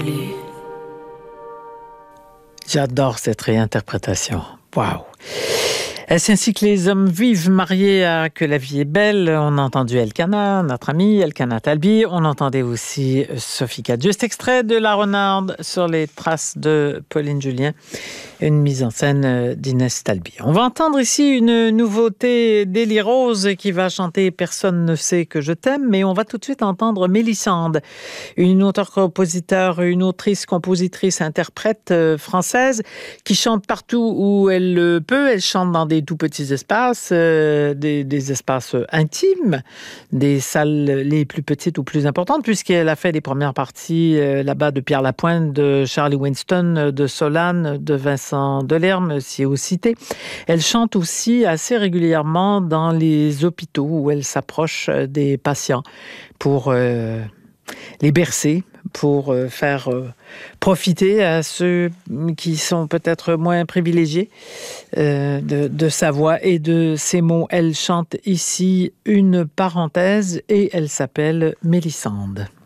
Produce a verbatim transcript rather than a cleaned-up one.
Talbi. J'adore cette réinterprétation. Waouh! Est-ce ainsi que les hommes vivent mariés à Que la vie est belle? On a entendu Elkana, notre ami Elkana Talbi. On entendait aussi Sophie Caduste, extrait de La Renarde sur les traces de Pauline Julien, une mise en scène d'Inès Talbi. On va entendre ici une nouveauté d'Élie Rose qui va chanter Personne ne sait que je t'aime, mais on va tout de suite entendre Mélissande, une auteure-compositeur, une autrice, compositrice, interprète française qui chante partout où elle le peut. Elle chante dans des tout petits espaces, euh, des, des espaces intimes, des salles les plus petites ou plus importantes, puisqu'elle a fait les premières parties euh, là-bas de Pierre Lapointe, de Charlie Winston, de Solane, de Vincent Delerme, si vous citez. Elle chante aussi assez régulièrement dans les hôpitaux où elle s'approche des patients pour euh, les bercer, pour euh, faire euh, profiter à ceux qui sont peut-être moins privilégiés euh, de, de sa voix et de ses mots. Elle chante ici une parenthèse et elle s'appelle Mélissande.